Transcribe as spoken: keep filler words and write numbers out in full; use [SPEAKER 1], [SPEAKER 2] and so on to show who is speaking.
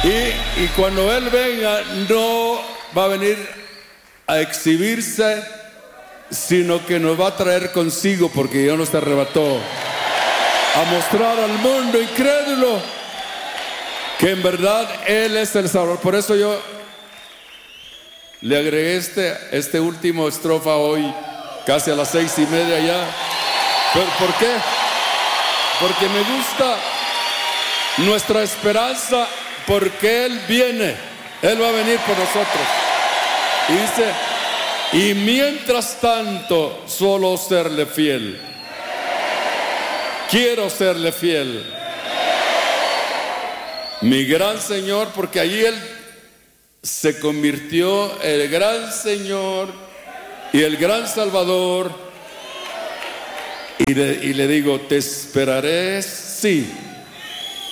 [SPEAKER 1] Y, y cuando Él venga, no va a venir a exhibirse, sino que nos va a traer consigo, porque ya nos arrebató, a mostrar al mundo incrédulo que en verdad Él es el Salvador. Por eso yo le agregué este, este último estrofa hoy, casi a las seis y media ya. ¿Por, ¿Por qué? Porque me gusta nuestra esperanza, porque Él viene, Él va a venir por nosotros. Y dice, y mientras tanto, solo serle fiel. Quiero serle fiel. Mi gran Señor, porque allí Él se convirtió el gran Señor y el gran Salvador. Y le, y le digo, te esperaré, sí.